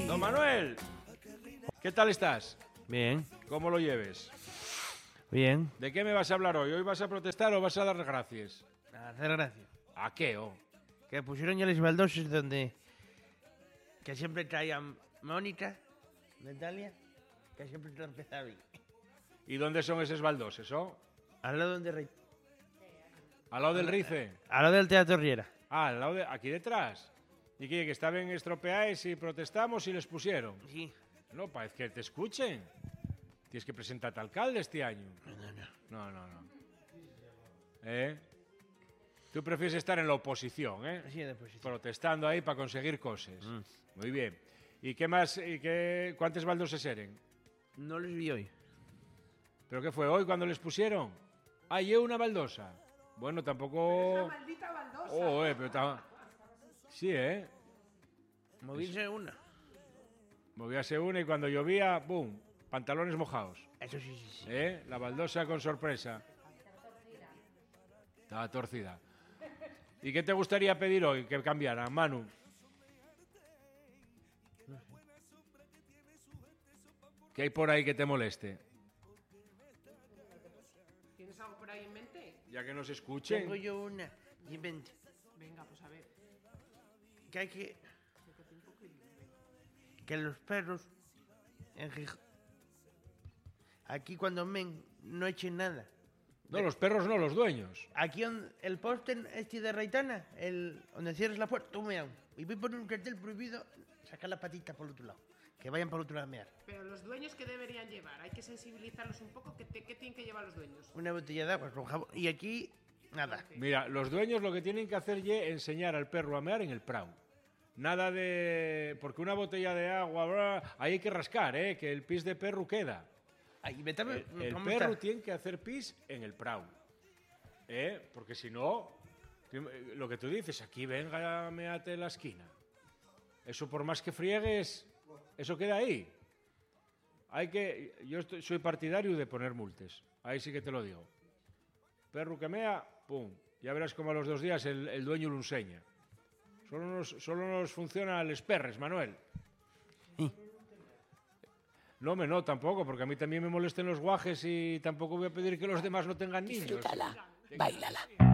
Don Manuel, ¿qué tal estás? Bien, ¿Cómo lo lleves? bien. ¿De qué me vas a hablar hoy? ¿Hoy vas a protestar o vas a dar gracias? A hacer gracia. ¿A qué, oh? Que pusieron ya los baldoses donde... Que siempre traían Mónica, Natalia, que siempre te empezaba bien. ¿Y dónde son esos baldoses, oh? Al lado donde rey. ¿Al lado del Rice? Al lado del Teatro Riera. Ah, al lado de... aquí detrás. ¿Y qué? ¿Que estaban estropeados y protestamos y les pusieron? Sí. No, parece que te escuchen. Tienes que presentarte alcalde este año. No. No. Tú prefieres estar en la oposición, ¿eh? Sí, después sí. Protestando ahí para conseguir cosas. Muy bien. ¿Y qué más? ¿Cuántos baldoses eran? No los vi hoy. ¿Pero qué fue hoy cuando les pusieron? Ah, llevo una baldosa. Bueno, tampoco... ¡Esa maldita baldosa! Oh, pero sí, ¿eh? Movirse una. Movíase una y cuando llovía, ¡boom! Pantalones mojados. Eso sí. La baldosa con sorpresa. Estaba torcida. ¿Y qué te gustaría pedir hoy que cambiara, Manu? ¿Qué hay por ahí que te moleste? ¿Tienes algo por ahí en mente? Ya que nos escuchen. Tengo yo una. Y vente. Venga, pues a ver. Que hay que los perros en aquí cuando men no echen nada. No, los perros no, los dueños. Aquí el poste este de Raitana, donde cierres la puerta, tú mean. Y voy a poner un cartel prohibido, sacar la patita por el otro lado. Que vayan por el otro lado a mear. Pero los dueños, ¿qué deberían llevar? Hay que sensibilizarlos un poco. ¿Qué tienen que llevar los dueños? Una botella de agua con jabón. Y aquí, nada. Mira, los dueños lo que tienen que hacer es enseñar al perro a mear en el prau. Nada de... Porque una botella de agua, ahí hay que rascar, que el pis de perro queda. Ay, El perro tiene que hacer pis en el prau. Porque si no, lo que tú dices, aquí venga, meate en la esquina. Eso por más que friegues, eso queda ahí. Soy partidario de poner multas. Ahí sí que te lo digo. Perro que mea, pum. Ya verás como a los 2 días el dueño lo enseña. Solo nos funciona les perres, Manuel. No, tampoco, porque a mí también me molesten los guajes y tampoco voy a pedir que los demás no tengan niños. Disfrútala, báilala.